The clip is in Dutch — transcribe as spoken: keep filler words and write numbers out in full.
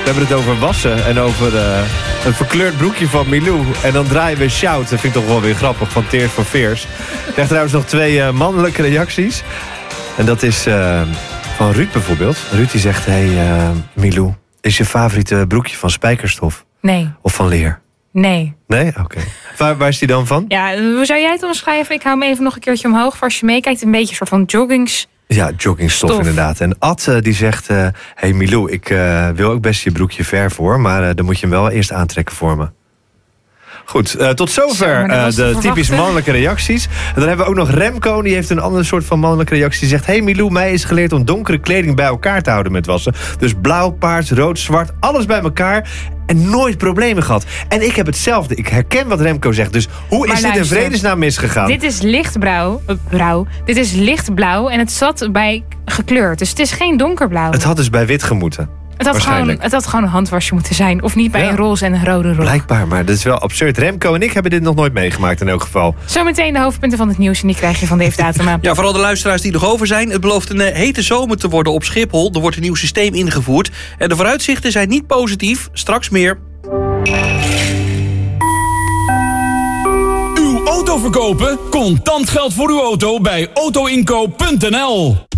We hebben het over wassen en over uh, een verkleurd broekje van Milou. En dan draaien we Shout. Dat vind ik toch wel weer grappig, van Tears for Fears. Ik krijg trouwens nog twee uh, mannelijke reacties. En dat is uh, van Ruud bijvoorbeeld. Ruud die zegt, hey uh, Milou, is je favoriete broekje van spijkerstof? Nee. Of van leer? Nee. Nee? Oké. Okay. Waar, waar is die dan van? Ja, hoe zou jij het omschrijven? Ik hou hem even nog een keertje omhoog. Voor als je meekijkt, een beetje een soort van joggings... Ja, joggingstof Stof. Inderdaad. En Ad uh, die zegt, uh, hey Milou, ik uh, wil ook best je broekje ver voor, maar uh, dan moet je hem wel eerst aantrekken voor me. Goed, uh, tot zover uh, de typisch mannelijke reacties. En dan hebben we ook nog Remco, die heeft een andere soort van mannelijke reactie. Die zegt, hey Milou, mij is geleerd om donkere kleding bij elkaar te houden met wassen. Dus blauw, paars, rood, zwart, alles bij elkaar. En nooit problemen gehad. En ik heb hetzelfde. Ik herken wat Remco zegt. Dus hoe maar is luister, dit in vredesnaam misgegaan? Dit is lichtblauw. Uh, blauw. Dit is lichtblauw en het zat bij gekleurd. Dus het is geen donkerblauw. Het had dus bij wit gemoeten. Het had, gewoon, het had gewoon een handwasje moeten zijn. Of niet bij ja. een roze en een rode rok. Blijkbaar, maar dat is wel absurd. Remco en ik hebben dit nog nooit meegemaakt in elk geval. Zometeen de hoofdpunten van het nieuws. En die krijg je van Dave Datema. Ja, vooral de luisteraars die nog over zijn. Het belooft een hete zomer te worden op Schiphol. Er wordt een nieuw systeem ingevoerd. En de vooruitzichten zijn niet positief. Straks meer. Uw auto verkopen? Contant geld voor uw auto bij auto inkoop punt n l.